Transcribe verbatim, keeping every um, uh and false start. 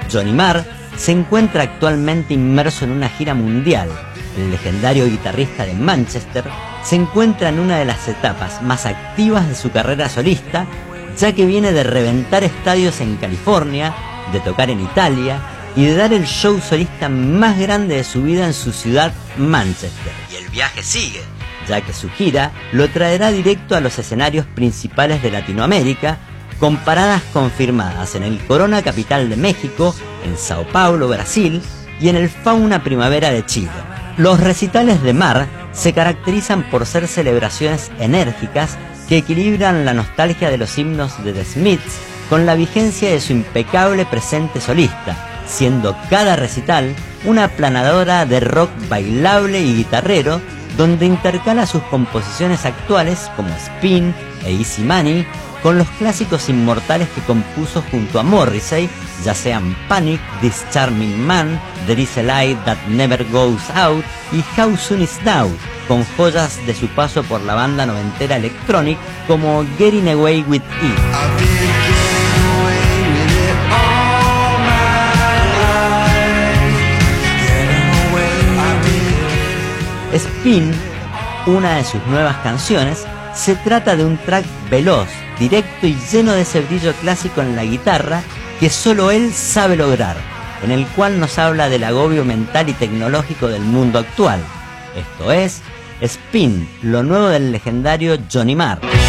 Johnny Marr se encuentra actualmente inmerso en una gira mundial. El legendario guitarrista de Manchester se encuentra en una de las etapas más activas de su carrera solista, ya que viene de reventar estadios en California, de tocar en Italia y de dar el show solista más grande de su vida en su ciudad, Manchester. Y el viaje sigue, ya que su gira lo traerá directo a los escenarios principales de Latinoamérica, con paradas confirmadas en el Corona Capital de México, en Sao Paulo, Brasil, y en el Fauna Primavera de Chile. Los recitales de Marr se caracterizan por ser celebraciones enérgicas que equilibran la nostalgia de los himnos de The Smiths con la vigencia de su impecable presente solista, siendo cada recital una aplanadora de rock bailable y guitarrero, donde intercala sus composiciones actuales como Spin e Easy Money con los clásicos inmortales que compuso junto a Morrissey, ya sean Panic, This Charming Man, There Is a Light That Never Goes Out y How Soon Is Now, con joyas de su paso por la banda noventera Electronic como Getting Away With It. Spin, una de sus nuevas canciones, se trata de un track veloz, directo y lleno de ese brillo clásico en la guitarra que solo él sabe lograr, en el cual nos habla del agobio mental y tecnológico del mundo actual. Esto es Spin, lo nuevo del legendario Johnny Marr.